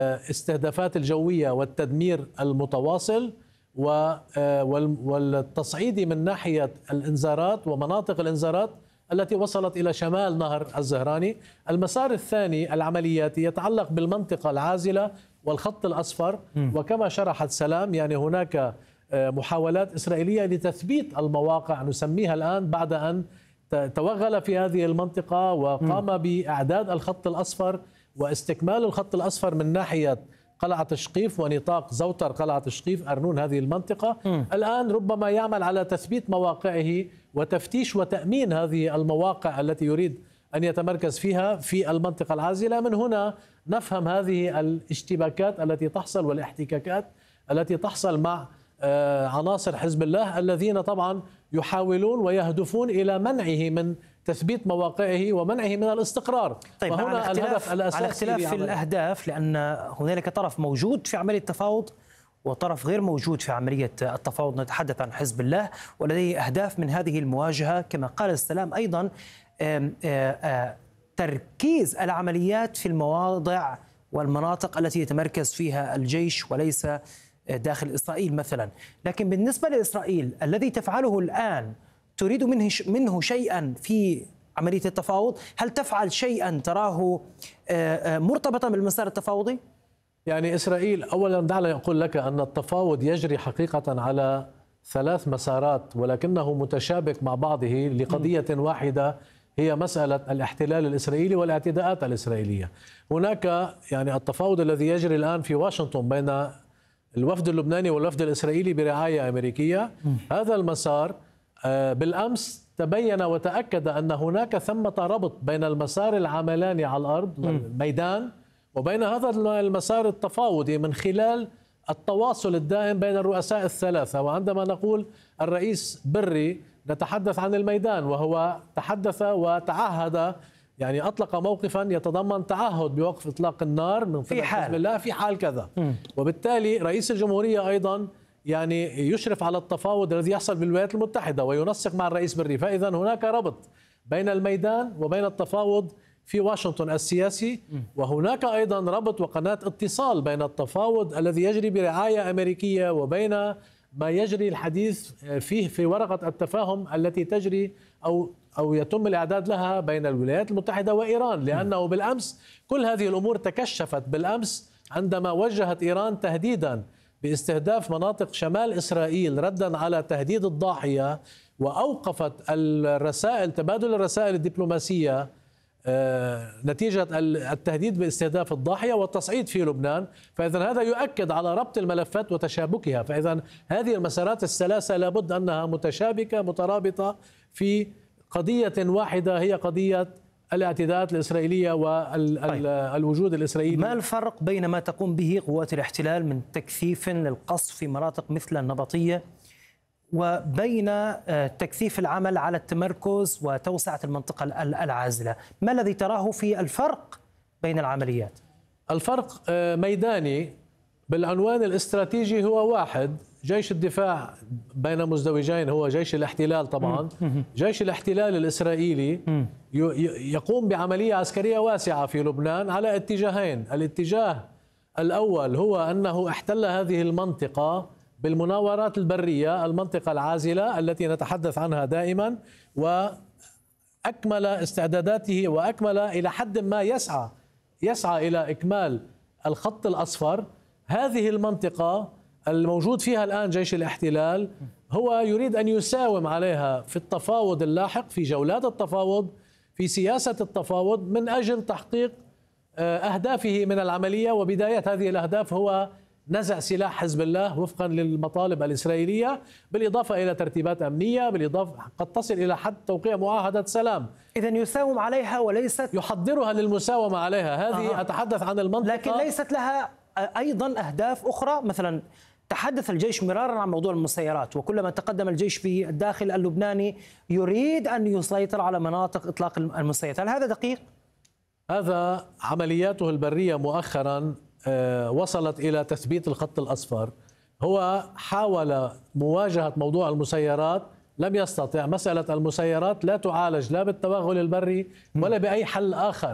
الاستهدافات الجوية والتدمير المتواصل والتصعيد من ناحية الإنذارات ومناطق الإنذارات التي وصلت إلى شمال نهر الزهراني. المسار الثاني العملياتي يتعلق بالمنطقة العازلة والخط الأصفر، وكما شرحت سلام يعني هناك محاولات إسرائيلية لتثبيت المواقع نسميها الآن بعد أن توغل في هذه المنطقة وقام بإعداد الخط الأصفر واستكمال الخط الأصفر من ناحية قلعة الشقيف ونطاق زوتر قلعة الشقيف أرنون هذه المنطقة. الآن ربما يعمل على تثبيت مواقعه وتفتيش وتأمين هذه المواقع التي يريد أن يتمركز فيها في المنطقة العازلة. من هنا نفهم هذه الاشتباكات التي تحصل والاحتكاكات التي تحصل مع عناصر حزب الله الذين طبعا يحاولون ويهدفون إلى منعه من تثبيت مواقعه ومنعه من الاستقرار. طيب وهنا الهدف الأساسي على اختلاف في الأهداف، لأن هنالك طرف موجود في عملية التفاوض وطرف غير موجود في عملية التفاوض. نتحدث عن حزب الله ولديه أهداف من هذه المواجهة كما قال السلام، أيضا تركيز العمليات في المواضع والمناطق التي يتمركز فيها الجيش وليس داخل إسرائيل مثلا. لكن بالنسبة لإسرائيل الذي تفعله الآن تريد منه شيئا في عملية التفاوض؟ هل تفعل شيئا تراه مرتبطا بالمسار التفاوضي؟ يعني إسرائيل أولا دعني أقول لك أن التفاوض يجري حقيقة على 3 مسارات ولكنه متشابك مع بعضه لقضية واحدة، هي مسألة الاحتلال الإسرائيلي والاعتداءات الإسرائيلية. هناك يعني التفاوض الذي يجري الآن في واشنطن بين الوفد اللبناني والوفد الإسرائيلي برعاية أمريكية. هذا المسار بالأمس تبين وتأكد أن هناك ثمة ربط بين المسار العملاني على الأرض والميدان وبين هذا المسار التفاوضي من خلال التواصل الدائم بين الرؤساء الثلاثة. وعندما نقول الرئيس بري نتحدث عن الميدان، وهو تحدث وتعهد يعني أطلق موقفا يتضمن تعهد بوقف إطلاق النار من قبل حزب الله في حال كذا. وبالتالي رئيس الجمهورية أيضا يعني يشرف على التفاوض الذي يحصل بالولايات المتحدة وينسق مع الرئيس بري. فإذا هناك ربط بين الميدان وبين التفاوض في واشنطن السياسي، وهناك أيضا ربط وقناة اتصال بين التفاوض الذي يجري برعاية أمريكية وبين ما يجري الحديث فيه في ورقة التفاهم التي تجري أو يتم الإعداد لها بين الولايات المتحدة وإيران. لأنه بالأمس كل هذه الأمور تكشفت بالأمس عندما وجهت إيران تهديدا باستهداف مناطق شمال إسرائيل ردا على تهديد الضاحية، وأوقفت الرسائل تبادل الرسائل الدبلوماسية نتيجة التهديد باستهداف الضاحية والتصعيد في لبنان. فإذا هذا يؤكد على ربط الملفات وتشابكها. فإذا هذه المسارات الثلاثة لابد أنها متشابكة مترابطة في قضية واحدة، هي قضية الاعتداءات الإسرائيلية والوجود الإسرائيلي. ما الفرق بين ما تقوم به قوات الاحتلال من تكثيف للقصف في مناطق مثل النبطية وبين تكثيف العمل على التمركز وتوسعة المنطقة العازلة؟ ما الذي تراه في الفرق بين العمليات؟ الفرق ميداني بالعنوان الاستراتيجي هو واحد. جيش الدفاع بين مزدوجين هو جيش الاحتلال طبعا. جيش الاحتلال الإسرائيلي يقوم بعملية عسكرية واسعة في لبنان على اتجاهين. الاتجاه الأول هو أنه احتل هذه المنطقة بالمناورات البرية، المنطقة العازلة التي نتحدث عنها دائما، وأكمل استعداداته وأكمل إلى حد ما يسعى إلى إكمال الخط الأصفر. هذه المنطقة الموجود فيها الآن جيش الاحتلال هو يريد أن يساوم عليها في التفاوض اللاحق، في جولات التفاوض، في سياسة التفاوض، من أجل تحقيق أهدافه من العملية. وبداية هذه الأهداف هو نزع سلاح حزب الله وفقا للمطالب الإسرائيلية، بالإضافة إلى ترتيبات أمنية، بالإضافة قد تصل إلى حد توقيع معاهدة سلام. إذن يساوم عليها وليست يحضرها للمساومة عليها. هذه أتحدث عن المنطقة، لكن ليست لها أيضا أهداف أخرى. مثلا تحدث الجيش مرارا عن موضوع المسيرات، وكلما تقدم الجيش في الداخل اللبناني يريد أن يسيطر على مناطق إطلاق المسيرات. هل هذا دقيق؟ هذا عملياته البرية مؤخرا وصلت إلى تثبيت الخط الأصفر. هو حاول مواجهة موضوع المسيرات لم يستطع. مسألة المسيرات لا تعالج لا بالتوغل البري ولا بأي حل آخر،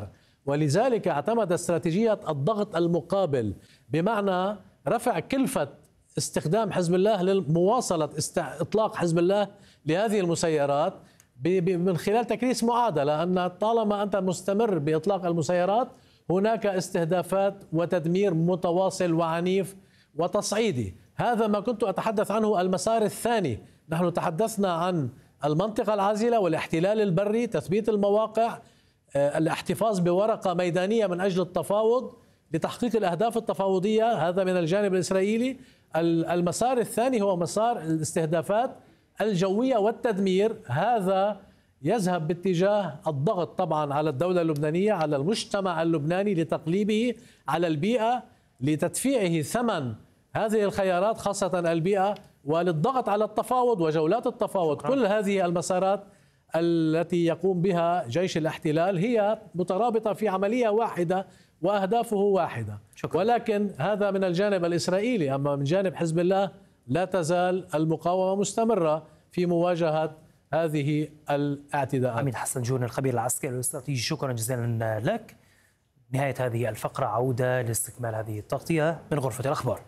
ولذلك اعتمد استراتيجية الضغط المقابل، بمعنى رفع كلفة استخدام حزب الله لمواصلة إطلاق حزب الله لهذه المسيرات من خلال تكريس معادلة أن طالما أنت مستمر بإطلاق المسيرات هناك استهدافات وتدمير متواصل وعنيف وتصعيدي. هذا ما كنت أتحدث عنه المسار الثاني. نحن تحدثنا عن المنطقة العازلة والاحتلال البري، تثبيت المواقع، الاحتفاظ بورقة ميدانية من أجل التفاوض لتحقيق الأهداف التفاوضية، هذا من الجانب الإسرائيلي. المسار الثاني هو مسار الاستهدافات الجوية والتدمير، هذا يذهب باتجاه الضغط طبعا على الدولة اللبنانية، على المجتمع اللبناني لتقليبه على البيئة، لتدفيعه ثمن هذه الخيارات خاصة البيئة، وللضغط على التفاوض وجولات التفاوض. كل هذه المسارات التي يقوم بها جيش الاحتلال هي مترابطة في عملية واحدة وأهدافه واحدة. ولكن هذا من الجانب الإسرائيلي. أما من جانب حزب الله لا تزال المقاومة مستمرة في مواجهة هذه الاعتداءات. عميد حسن جون الخبير العسكري والاستراتيجي، شكرا جزيلا لك. نهاية هذه الفقرة عودة لاستكمال هذه التغطية من غرفة الأخبار.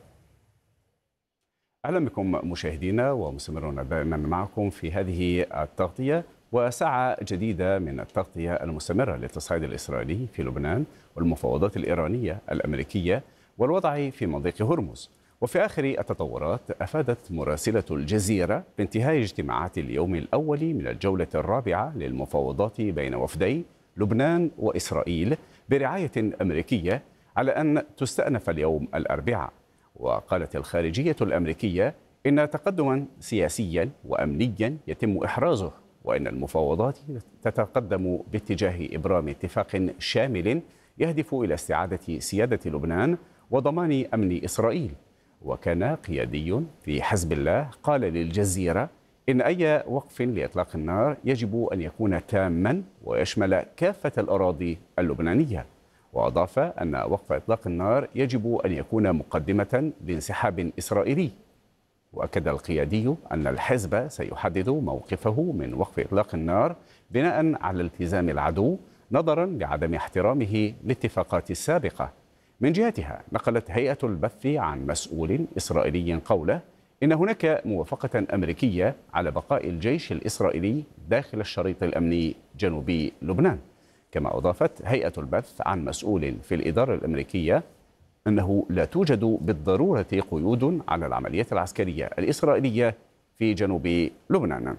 أهلا بكم مشاهدينا، ومستمرون دائما معكم في هذه التغطية وساعة جديدة من التغطية المستمرة للتصعيد الإسرائيلي في لبنان والمفاوضات الإيرانية الأمريكية والوضع في مضيق هرمز. وفي آخر التطورات، أفادت مراسلة الجزيرة بانتهاء اجتماعات اليوم الأول من الجولة الرابعة للمفاوضات بين وفدي لبنان وإسرائيل برعاية أمريكية على أن تستأنف اليوم الأربعاء. وقالت الخارجية الأمريكية إن تقدما سياسيا وأمنيا يتم إحرازه، وإن المفاوضات تتقدم باتجاه إبرام اتفاق شامل يهدف إلى استعادة سيادة لبنان وضمان أمن إسرائيل. وكان قيادي في حزب الله قال للجزيرة إن أي وقف لإطلاق النار يجب أن يكون تاما ويشمل كافة الأراضي اللبنانية. وأضاف أن وقف إطلاق النار يجب أن يكون مقدمة لانسحاب إسرائيلي. وأكد القيادي أن الحزب سيحدد موقفه من وقف إطلاق النار بناء على التزام العدو نظرا لعدم احترامه للاتفاقات السابقة. من جهتها، نقلت هيئة البث عن مسؤول إسرائيلي قوله إن هناك موافقة أمريكية على بقاء الجيش الإسرائيلي داخل الشريط الأمني جنوبي لبنان. كما أضافت هيئة البث عن مسؤول في الإدارة الأمريكية أنه لا توجد بالضرورة قيود على العمليات العسكرية الإسرائيلية في جنوب لبنان.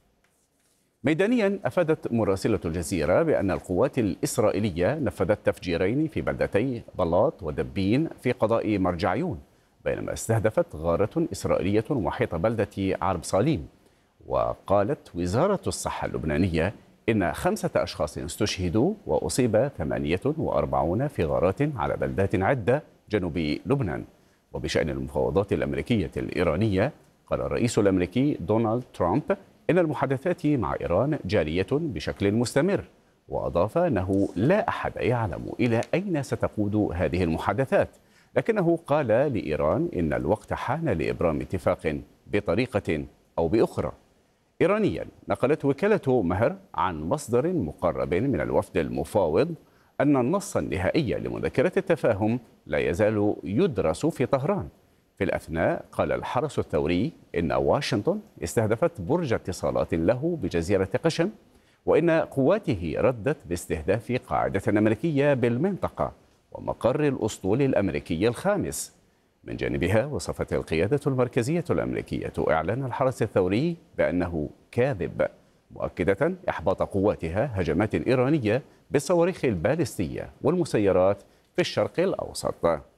ميدانيا، أفادت مراسلة الجزيرة بأن القوات الإسرائيلية نفذت تفجيرين في بلدتي بلاط ودبين في قضاء مرجعيون، بينما استهدفت غارة إسرائيلية محيط بلدة عرب صاليم. وقالت وزارة الصحة اللبنانية إن 5 أشخاص استشهدوا وأصيب 48 في غارات على بلدات عدة جنوب لبنان. وبشأن المفاوضات الأمريكية الإيرانية، قال الرئيس الأمريكي دونالد ترامب إن المحادثات مع إيران جارية بشكل مستمر. وأضاف أنه لا أحد يعلم إلى أين ستقود هذه المحادثات، لكنه قال لإيران إن الوقت حان لإبرام اتفاق بطريقة أو بأخرى. إيرانيا، نقلت وكالة مهر عن مصدر مقرب من الوفد المفاوض أن النص النهائي لمذكرة التفاهم لا يزال يدرس في طهران. في الأثناء، قال الحرس الثوري إن واشنطن استهدفت برج اتصالات له بجزيرة قشم، وإن قواته ردت باستهداف قاعدة أمريكية بالمنطقة ومقر الأسطول الأمريكي الخامس. من جانبها، وصفت القيادة المركزية الأمريكية إعلان الحرس الثوري بأنه كاذب، مؤكدة إحباط قواتها هجمات إيرانية بالصواريخ البالستية والمسيرات في الشرق الأوسط.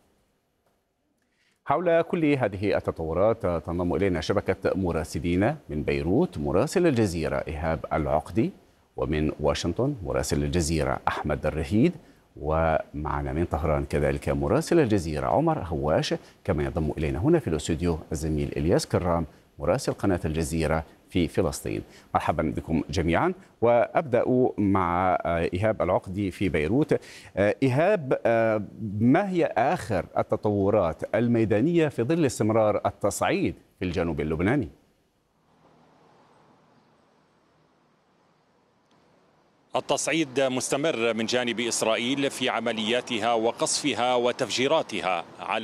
حول كل هذه التطورات تنضم إلينا شبكة مراسلين: من بيروت مراسل الجزيرة إيهاب العقدي، ومن واشنطن مراسل الجزيرة أحمد الرهيد، ومعنا من طهران كذلك مراسل الجزيرة عمر هواش. كما ينضم إلينا هنا في الاستوديو الزميل إلياس كرام مراسل قناة الجزيرة في فلسطين. مرحبا بكم جميعا، وأبدأ مع إيهاب العقدي في بيروت. إيهاب، ما هي آخر التطورات الميدانية في ظل استمرار التصعيد في الجنوب اللبناني؟ التصعيد مستمر من جانب إسرائيل في عملياتها وقصفها وتفجيراتها على